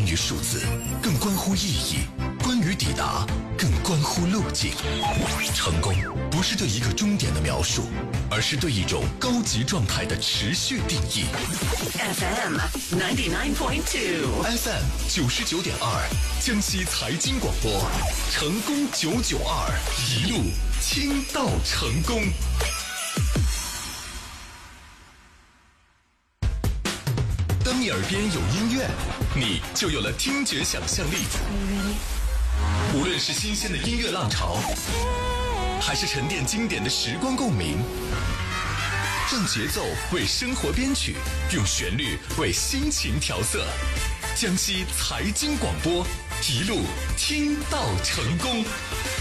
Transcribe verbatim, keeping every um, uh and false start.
关于数字，更关乎意义；关于抵达，更关乎路径。成功不是对一个终点的描述，而是对一种高级状态的持续定义。 F M ninety-nine point two F M 九十九点二，江西财经广播，成功九九二，一路听到成功。当你耳边有音乐，你就有了听觉想象力。无论是新鲜的音乐浪潮，还是沉淀经典的时光共鸣，让节奏为生活编曲，用旋律为心情调色。江西财经广播，一路听到成功。